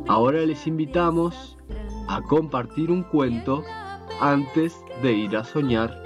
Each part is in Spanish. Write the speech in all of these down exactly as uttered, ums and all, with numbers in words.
Ahora les invitamos a compartir un cuento antes de ir a soñar.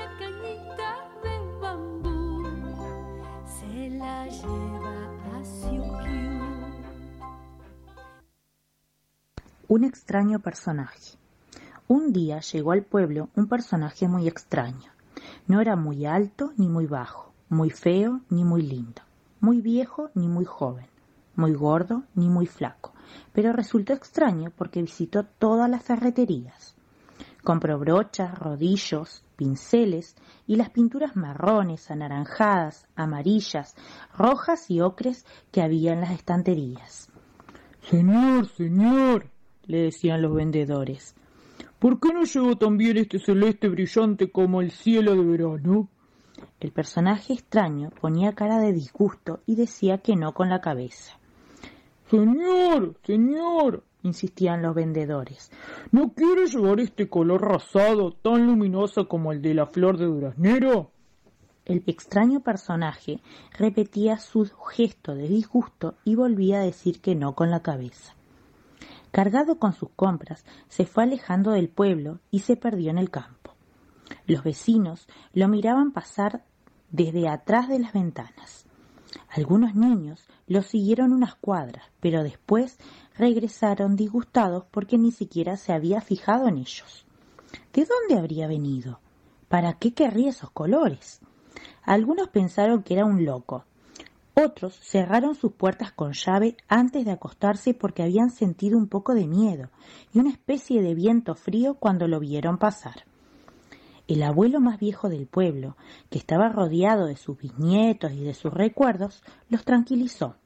Un extraño personaje. Un día llegó al pueblo un personaje muy extraño. No era muy alto ni muy bajo, muy feo ni muy lindo, muy viejo ni muy joven, muy gordo ni muy flaco, pero resultó extraño porque visitó todas las ferreterías. Compró brochas, rodillos, pinceles y las pinturas marrones, anaranjadas, amarillas, rojas y ocres que había en las estanterías. «Señor, señor», le decían los vendedores, «¿por qué no llevo también este celeste brillante como el cielo de verano?» El personaje extraño ponía cara de disgusto y decía que no con la cabeza. «Señor, señor», insistían los vendedores, ¿no quiere llevar este color rosado tan luminoso como el de la flor de duraznero? El extraño personaje repetía su gesto de disgusto y volvía a decir que no con la cabeza. Cargado con sus compras, se fue alejando del pueblo y se perdió en el campo. Los vecinos lo miraban pasar desde atrás de las ventanas. Algunos niños lo siguieron unas cuadras, pero después regresaron disgustados porque ni siquiera se había fijado en ellos. ¿De dónde habría venido? ¿Para qué querría esos colores? Algunos pensaron que era un loco. Otros cerraron sus puertas con llave antes de acostarse porque habían sentido un poco de miedo y una especie de viento frío cuando lo vieron pasar. El abuelo más viejo del pueblo, que estaba rodeado de sus bisnietos y de sus recuerdos, los tranquilizó.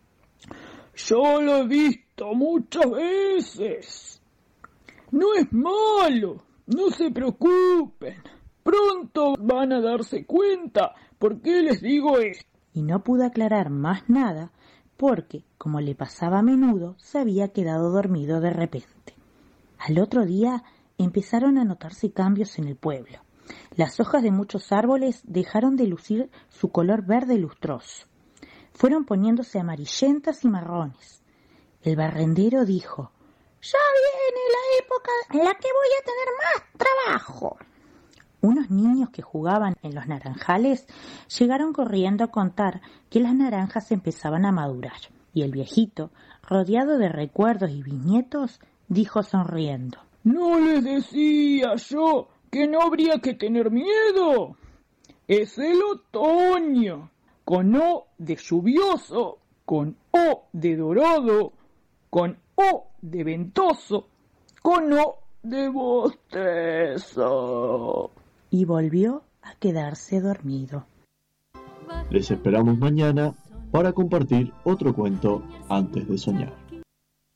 «Yo lo he visto muchas veces. No es malo, no se preocupen. Pronto van a darse cuenta por qué les digo esto». Y no pudo aclarar más nada porque, como le pasaba a menudo, se había quedado dormido de repente. Al otro día empezaron a notarse cambios en el pueblo. Las hojas de muchos árboles dejaron de lucir su color verde lustroso. Fueron poniéndose amarillentas y marrones. El barrendero dijo: «Ya viene la época en la que voy a tener más trabajo». Unos niños que jugaban en los naranjales llegaron corriendo a contar que las naranjas empezaban a madurar, y el viejito, rodeado de recuerdos y bisnietos, dijo sonriendo: «¿No les decía yo que no habría que tener miedo? Es el otoño, con O de lluvioso, con O de dorado, con O de ventoso, con O de bostezo». Y volvió a quedarse dormido. Les esperamos mañana para compartir otro cuento antes de soñar.